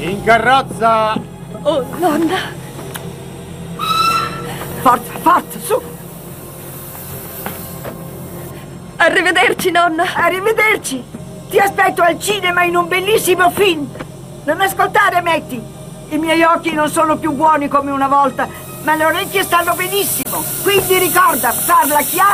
In carrozza! Oh, nonna! Forza, forza, su! Arrivederci, nonna! Arrivederci! Ti aspetto al cinema in un bellissimo film! Non ascoltare, Matty! I miei occhi non sono più buoni come una volta, ma le orecchie stanno benissimo! Quindi ricorda, parla chiaro!